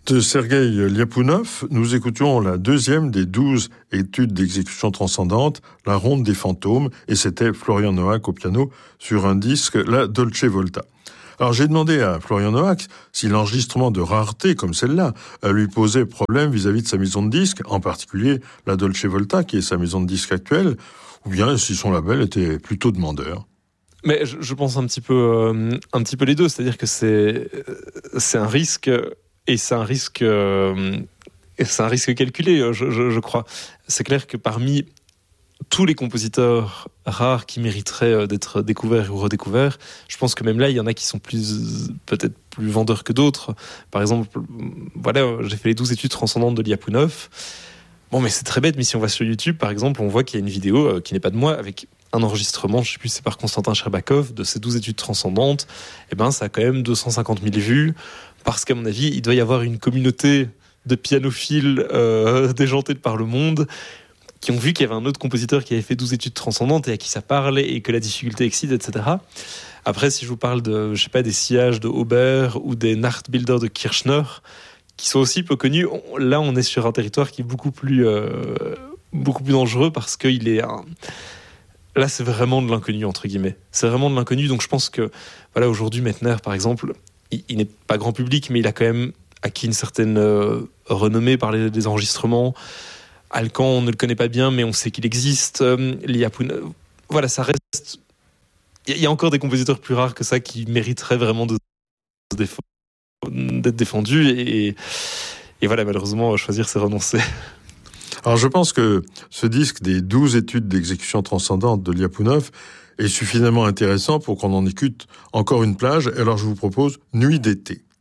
De Sergueï Liapounov, nous écoutions la deuxième des 12 études d'exécution transcendante, La Ronde des fantômes, et c'était Florian Noack au piano sur un disque, la Dolce Volta. Alors j'ai demandé à Florian Noack si l'enregistrement de rareté comme celle-là lui posait problème vis-à-vis de sa maison de disques, en particulier la Dolce Volta, qui est sa maison de disques actuelle, ou bien si son label était plutôt demandeur. Mais je pense un petit peu les deux, c'est-à-dire que c'est un risque. Et c'est un risque calculé, je crois. C'est clair que parmi tous les compositeurs rares qui mériteraient d'être découverts ou redécouverts, je pense que même là, il y en a qui sont peut-être plus vendeurs que d'autres. Par exemple, voilà, j'ai fait les 12 études transcendantes de Liapounov. Bon, mais c'est très bête, mais si on va sur YouTube, par exemple, on voit qu'il y a une vidéo qui n'est pas de moi, avec un enregistrement, je ne sais plus, c'est par Constantin Sherbakov, de ces 12 études transcendantes. Eh ben, ça a quand même 250 000 vues, parce qu'à mon avis, il doit y avoir une communauté de pianophiles déjantés de par le monde, qui ont vu qu'il y avait un autre compositeur qui avait fait 12 études transcendantes et à qui ça parle et que la difficulté excite, etc. Après, si je vous parle de, je sais pas, des sillages de Aubert ou des Nachtbilder de Kirchner, qui sont aussi peu connus, là, on est sur un territoire qui est beaucoup plus dangereux parce qu'il est là, c'est vraiment de l'inconnu, entre guillemets. C'est vraiment de l'inconnu. Donc, je pense que, voilà, aujourd'hui, Mettner, par exemple, il n'est pas grand public, mais il a quand même acquis une certaine renommée par les enregistrements. Alcan, on ne le connaît pas bien, mais on sait qu'il existe. Liapounov, voilà, ça reste. Il y a encore des compositeurs plus rares que ça qui mériteraient vraiment d'être défendus. Et voilà, malheureusement, choisir, c'est renoncer. Alors je pense que ce disque des 12 études d'exécution transcendante de Liapounov est suffisamment intéressant pour qu'on en écoute encore une plage. Alors je vous propose Nuit d'été.